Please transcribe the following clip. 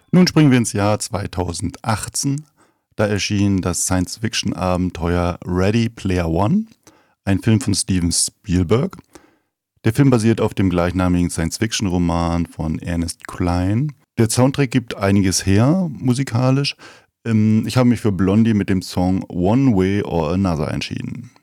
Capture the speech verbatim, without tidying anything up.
Nun springen wir ins Jahr zweitausendachtzehn. Da erschien das Science-Fiction-Abenteuer Ready Player One, ein Film von Steven Spielberg. Der Film basiert auf dem gleichnamigen Science-Fiction-Roman von Ernest Cline. Der Soundtrack gibt einiges her, musikalisch. Ähm, Ich habe mich für Blondie mit dem Song One Way or Another entschieden.